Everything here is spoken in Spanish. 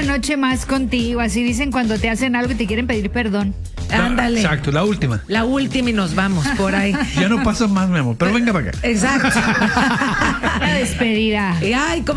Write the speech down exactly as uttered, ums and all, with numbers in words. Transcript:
noche más contigo. Así dicen cuando te hacen algo y te quieren pedir perdón. Ándale. Exacto, la última. La última y nos vamos por ahí. Ya no pasa más, mi amor, pero venga para acá. Exacto. La despedida. Y ay,